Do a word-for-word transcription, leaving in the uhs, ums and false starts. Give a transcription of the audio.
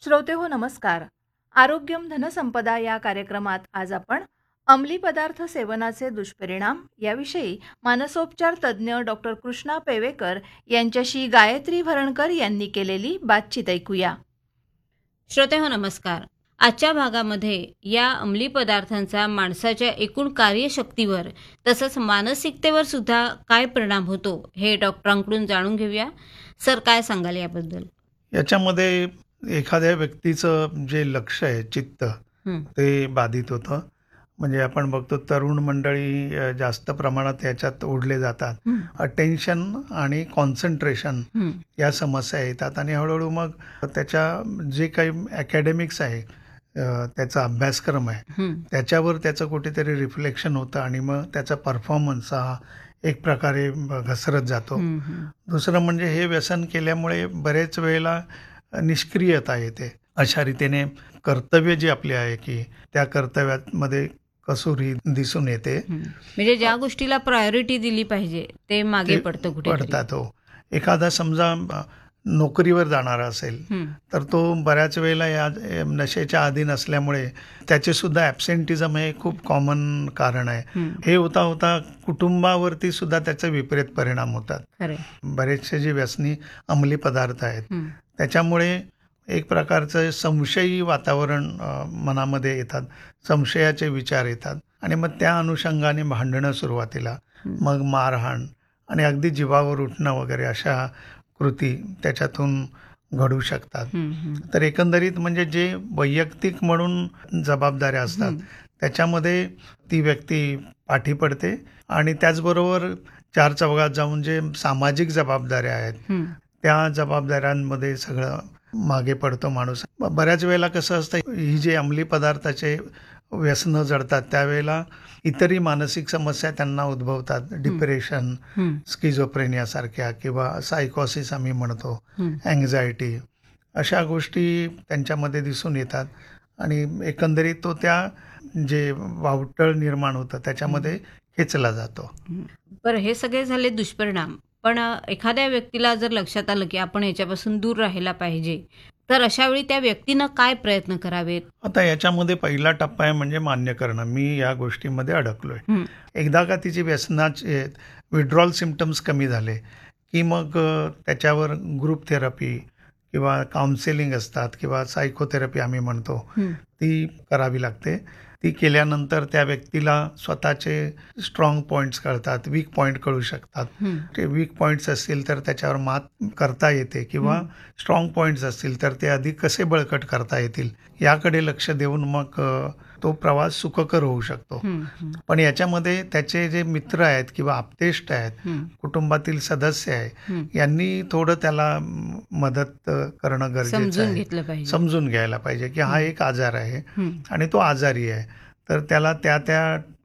श्रोते हो नमस्कार. आरोग्यम धनसंपदा या कार्यक्रमात आज आपण अंमली पदार्थ सेवनाचे दुष्परिणाम याविषयी मानसोपचार तज्ज्ञ डॉक्टर कृष्णा पेवेकर यांच्याशी गायत्री भरणकर यांनी केलेली बातचीत ऐकूया. श्रोते हो नमस्कार. आजच्या भागामध्ये या अंमली पदार्थांचा माणसाच्या एकूण कार्यशक्तीवर तसंच मानसिकतेवर सुद्धा काय परिणाम होतो हे डॉक्टरांकडून जाणून घेऊया. सर, काय सांगाल याबद्दल? याच्यामध्ये एखाद्या व्यक्तीचं जे लक्ष आहे, चित्त, हं, ते बाधित होतं. म्हणजे आपण बघतो तरुण मंडळी अ, जास्त प्रमाणात याच्यात ओढले जातात. हं, अटेन्शन आणि कॉन्सन्ट्रेशन हं, या समस्या येतात आणि हळूहळू मग त्याच्या जे काही अकॅडमिक्स आहे, अ, त्याचा अभ्यासक्रम आहे, हं, त्याच्यावर त्याचं कुठेतरी रिफ्लेक्शन होतं आणि मग त्याचा परफॉर्मन्स हा एक प्रकारे घसरत जातो. हं, हं, दुसरं म्हणजे हे व्यसन केल्यामुळे बरेच वेळेला निष्क्रियता येते. अशा रीतीने कर्तव्य जे आपले आहे की त्या कर्तव्यामध्ये कसुरी दिसून येते. हं. म्हणजे ज्या गोष्टीला प्रायोरिटी दिली पाहिजे ते मागे ते पडतं कुठेतरी. पडतात. हो, एखादा समजा अ, नोकरीवर जाणारा असेल हं, तर तो बऱ्याच वेळेला या अ, नशेच्या अधीन असल्यामुळे त्याचे सुद्धा ॲब्सेंटिझम हे खूप कॉमन कारण आहे. हं, हे होता होता कुटुंबावरती सुद्धा त्याचे विपरीत परिणाम होतात. खरंय. बरेचसे जे व्यसनी अंमली पदार्थ आहेत हं, त्याच्यामुळे एक प्रकारचं संशयी वातावरण अ, मनामध्ये येतात, संशयाचे विचार येतात आणि मग त्या अनुषंगाने भांडणं सुरुवातीला, हं, मग मारहाण आणि अगदी जीवावर उठणं वगैरे अशा कृती त्याच्यातून घडू शकतात. हं, हं, तर एकंदरीत म्हणजे जे वैयक्तिक म्हणून जबाबदाऱ्या असतात हं, त्याच्यामध्ये ती व्यक्ती पाठी पडते आणि त्याचबरोबर चार चौघात जाऊन जे सामाजिक जबाबदाऱ्या आहेत हं, त्या जबाबदाऱ्यांमध्ये सगळं मागे पडतो माणूस. ब- बऱ्याच वेळेला कसं असतं, ही जे अंमली पदार्थाचे व्यसनं जडतात त्यावेळेला इतरही मानसिक समस्या त्यांना उद्भवतात. डिप्रेशन, हं, स्किझोप्रेनियासारख्या किंवा सायकोसिस आम्ही म्हणतो, हं. अँक्झायटी, अशा गोष्टी त्यांच्यामध्ये दिसून येतात आणि एकंदरीत तो त्या जे वावटळ निर्माण होतं त्याच्यामध्ये खेचला जातो. हं. बरं, हे सगळे झाले दुष्परिणाम. पण अ, एखाद्या व्यक्तीला जर लक्षात आलं की आपण याच्यापासून दूर राहायला पाहिजे, तर अशा वेळी त्या व्यक्तीनं काय प्रयत्न करावेत? आता याच्यामध्ये पहिला टप्पा आहे म्हणजे मान्य करणं, मी या गोष्टीमध्ये अडकलोय. हं, एकदा का तिची व्यसनाचे विड्रॉल सिम्पटम्स कमी झाले की मग अ, त्याच्यावर ग्रुप थेरपी किंवा काउन्सिलिंग असतात किंवा सायकोथेरपी आम्ही म्हणतो, हं, ती करावी लागते. ती केल्यानंतर त्या व्यक्तीला स्वतःचे स्ट्रॉंग पॉईंट्स कळतात, वीक पॉईंट कळू शकतात. हं, ते वीक पॉईंट्स असतील तर त्याच्यावर मात करता येते किंवा हं. स्ट्रॉंग पॉईंट्स असतील तर ते अधिक कसे बळकट करता येतील याकडे लक्ष देऊन मग अ, तो प्रवास सुखकर होऊ शकतो. हं, हं, पण याच्यामध्ये त्याचे जे मित्र आहेत किंवा आप्तेष्ट आहेत, हं, कुटुंबातील सदस्य आहे, हं. यांनी थोडं त्याला म, मदत अ, करणं गरजेचं समजून आहे. घेतलं पाहिजे. समजून घ्यायला पाहिजे की हा हं, एक आजार आहे हं, आणि तो आजारी आहे. तर त्याला त्या त्या